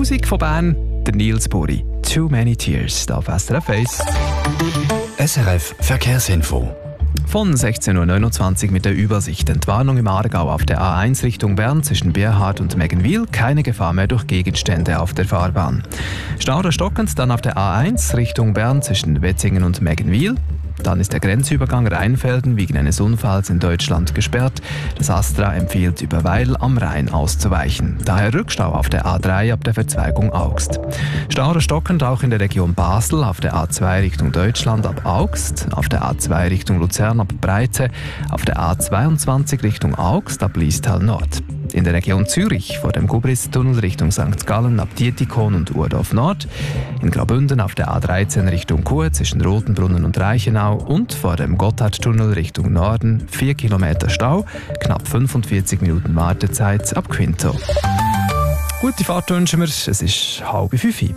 Musik von Bern, der Nils Buri. «Too Many Tears» auf SRF 1. SRF Verkehrsinfo. Von 16.29 Uhr mit der Übersicht. Entwarnung im Aargau auf der A1 Richtung Bern zwischen Bierhardt und Meggenwil. Keine Gefahr mehr durch Gegenstände auf der Fahrbahn. Stau oder stockend dann auf der A1 Richtung Bern zwischen Wetzingen und Meggenwil. Dann ist der Grenzübergang Rheinfelden wegen eines Unfalls in Deutschland gesperrt. Das ASTRA empfiehlt, über Weil am Rhein auszuweichen. Daher Rückstau auf der A3 ab der Verzweigung Augst. Stau oder stockend auch in der Region Basel auf der A2 Richtung Deutschland ab Augst, auf der A2 Richtung Luzern ab Breite, auf der A22 Richtung Augst ab Liestal Nord. In der Region Zürich vor dem Gubristunnel Richtung St. Gallen ab Dietikon und Urdorf Nord, in Graubünden auf der A13 Richtung Chur zwischen Rotenbrunnen und Reichenau und vor dem Gotthardtunnel Richtung Norden 4 Kilometer Stau, knapp 45 Minuten Wartezeit ab Quinto. Gute Fahrt wünschen wir, es ist 4:30.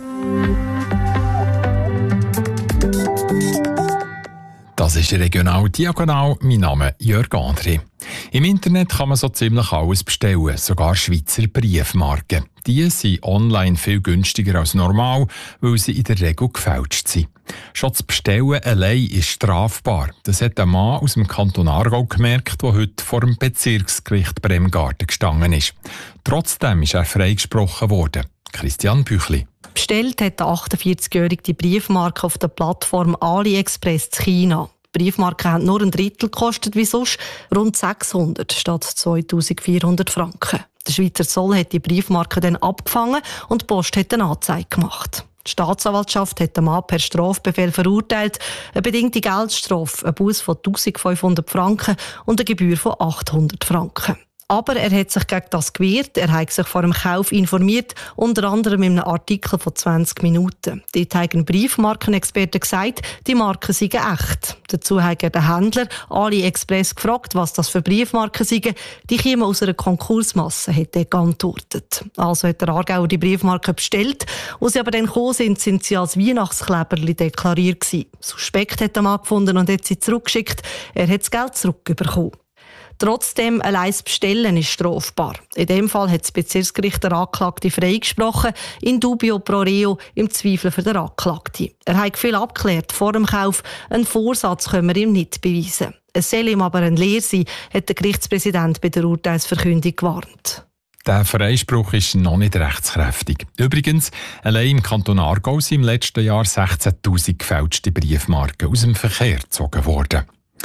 Das ist Regional Diagonal. Mein Name ist Jörg André. Im Internet kann man so ziemlich alles bestellen, sogar Schweizer Briefmarken. Die sind online viel günstiger als normal, weil sie in der Regel gefälscht sind. Schon das Bestellen allein ist strafbar. Das hat ein Mann aus dem Kanton Aargau gemerkt, der heute vor dem Bezirksgericht Bremgarten gestanden ist. Trotzdem ist er freigesprochen worden. Christian Büchli. Bestellt hat der 48-Jährige die Briefmarke auf der Plattform AliExpress in China. Die Briefmarken haben nur ein Drittel gekostet wie sonst, rund 600 statt 2400 Franken. Der Schweizer Zoll hat die Briefmarke dann abgefangen und die Post hat eine Anzeige gemacht. Die Staatsanwaltschaft hat den Mann per Strafbefehl verurteilt, eine bedingte Geldstrafe, ein Buß von 1500 Franken und eine Gebühr von 800 Franken. Aber er hat sich gegen das gewehrt, er hat sich vor dem Kauf informiert, unter anderem in einem Artikel von 20 Minuten. Dort haben ein Briefmarkenexperte gesagt, die Marken seien echt. Dazu hat er den Händler AliExpress gefragt, was das für Briefmarken seien. Die kämen aus einer Konkursmasse, hat er geantwortet. Also hat der Aargauer die Briefmarken bestellt. Als sie aber dann gekommen sind sie als Weihnachtskleberli deklariert gewesen. Suspekt hat der Mann gefunden und hat sie zurückgeschickt. Er hat das Geld zurückbekommen. Trotzdem, allein das Bestellen ist strafbar. In dem Fall hat das Bezirksgericht der Anklagte freigesprochen, in dubio pro reo, im Zweifel für den Anklagten. Er hat viel abgeklärt vor dem Kauf, einen Vorsatz können wir ihm nicht beweisen. Es soll ihm aber eine Lehre sein, hat der Gerichtspräsident bei der Urteilsverkündung gewarnt. Der Freispruch ist noch nicht rechtskräftig. Übrigens, allein im Kanton Aargau sind im letzten Jahr 16'000 gefälschte Briefmarken aus dem Verkehr gezogen worden.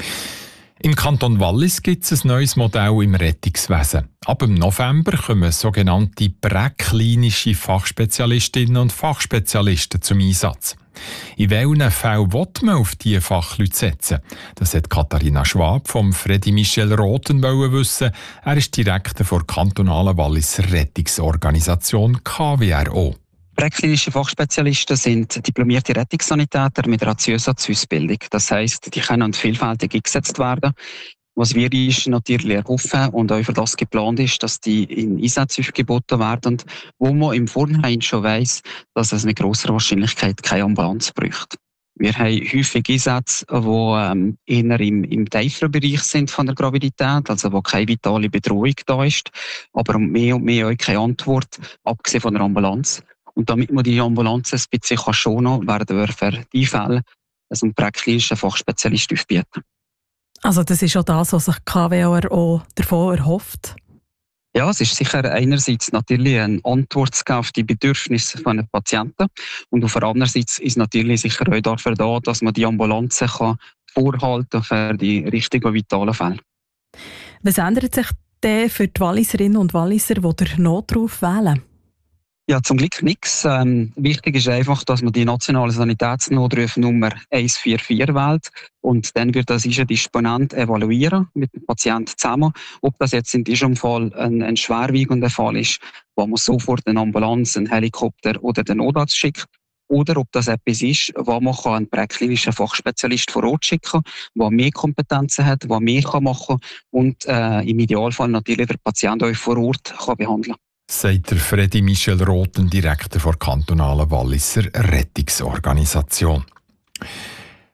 Im Kanton Wallis gibt es ein neues Modell im Rettungswesen. Ab dem November kommen sogenannte präklinische Fachspezialistinnen und Fachspezialisten zum Einsatz. In welchen Fällen will man auf diese Fachleute setzen? Das hat Katharina Schwab vom Freddy Michel Roten wissen. Er ist Direktor der kantonalen Walliser Rettungsorganisation KWRO. Präklinische Fachspezialisten sind diplomierte Rettungssanitäter mit einer Zusatzausbildung. Das heisst, die können vielfältig eingesetzt werden. Was wir ist natürlich erhoffen und auch für das geplant ist, dass die in Einsätze aufgeboten werden, wo man im Vorhinein schon weiss, dass es mit grosser Wahrscheinlichkeit keine Ambulanz braucht. Wir haben häufig Einsätze, die eher im tieferen Bereich sind von der Gravidität, also wo keine vitale Bedrohung da ist, aber mehr und mehr auch keine Antwort, abgesehen von der Ambulanz. Und damit man die Ambulanz ein bisschen schonen kann, werden wir für die Fälle einen präklinischen Fachspezialist aufbieten. Also das ist auch das, was sich KWRO davon erhofft? Ja, es ist sicher einerseits natürlich eine Antwort zu geben auf die Bedürfnisse von den Patienten und auf der anderen Seite ist natürlich sicher auch dafür da, dass man die Ambulanzen vorhalten kann für die richtigen vitalen Fälle. Was ändert sich denn für die Walliserinnen und Walliser, die den Notruf wählen? Ja, zum Glück nichts. Wichtig ist einfach, dass man die nationale Sanitätsnotruf Nummer 144 wählt und dann wird das Disponent evaluieren mit dem Patienten zusammen, ob das jetzt in diesem Fall ein schwerwiegender Fall ist, wo man sofort eine Ambulanz, einen Helikopter oder den Notarzt schickt, oder ob das etwas ist, wo man einen präklinischen Fachspezialist vor Ort schicken kann, der mehr Kompetenzen hat, der mehr machen kann und im Idealfall natürlich der Patient auch vor Ort behandeln kann. Sagt der Freddy Michel Roten, Direktor der kantonalen Walliser Rettungsorganisation.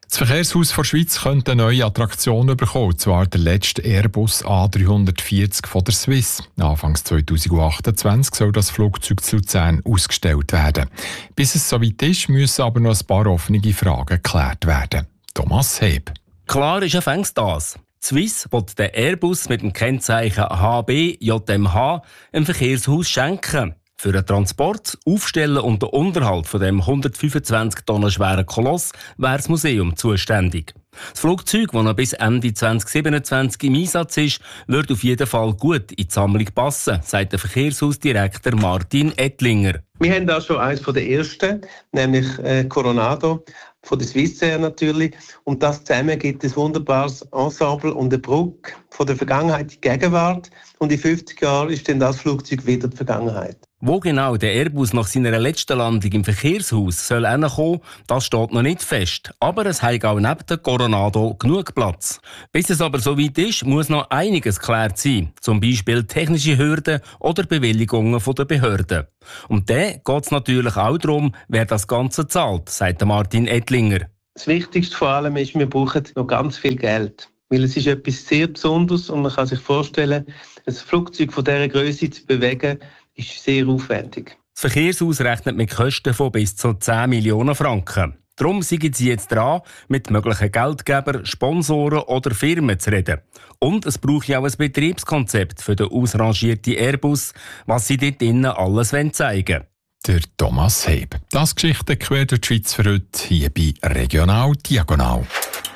Das Verkehrshaus der Schweiz könnte eine neue Attraktion bekommen, und zwar der letzte Airbus A340 von der Swiss. Anfangs 2028 soll das Flugzeug zu Luzern ausgestellt werden. Bis es soweit ist, müssen aber noch ein paar offene Fragen geklärt werden. Thomas Heb. Klar ist fängst das. Die Swiss will den Airbus mit dem Kennzeichen HBJMH einem Verkehrshaus schenken. Für den Transport, Aufstellen und den Unterhalt von dem 125 Tonnen schweren Koloss wäre das Museum zuständig. Das Flugzeug, das noch bis Ende 2027 im Einsatz ist, wird auf jeden Fall gut in die Sammlung passen, sagt der Verkehrshausdirektor Martin Ettlinger. Wir haben da schon eines der ersten, nämlich Coronado, von der Swissair natürlich. Und das zusammen gibt ein wunderbares Ensemble und eine Brücke von der Vergangenheit in die Gegenwart. Und in 50 Jahren ist dann das Flugzeug wieder die Vergangenheit. Wo genau der Airbus nach seiner letzten Landung im Verkehrshaus soll hinkommen, das steht noch nicht fest. Aber es hat auch neben dem Coronado genug Platz. Bis es aber soweit ist, muss noch einiges geklärt sein. Zum Beispiel technische Hürden oder Bewilligungen von der Behörden. Und dann geht es natürlich auch darum, wer das Ganze zahlt, sagt Martin Ettlinger. Das Wichtigste vor allem ist, wir brauchen noch ganz viel Geld. Weil es ist etwas sehr Besonderes und man kann sich vorstellen, ein Flugzeug von dieser Größe zu bewegen, ist sehr aufwendig. Das Verkehrshaus rechnet mit Kosten von bis zu 10 Millionen Franken. Darum sind sie jetzt dran, mit möglichen Geldgebern, Sponsoren oder Firmen zu reden. Und es braucht ja auch ein Betriebskonzept für den ausrangierten Airbus, was sie dort innen alles zeigen wollen. Der Thomas Heb. Das Geschichte quer durch die Schweiz für heute hier bei Regional Diagonal.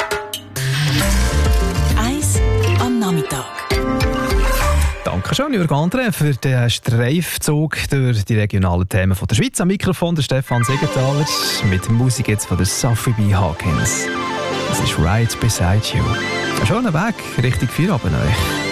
1 am Nachmittag. Dankeschön, Jürg André, für den Streifzug durch die regionalen Themen von der Schweiz. Am Mikrofon der Stefan Segenthaler mit Musik jetzt von der Sophie B. Hawkins. Das ist «Right Beside You». Ein schöner Weg Richtung Feierabend euch.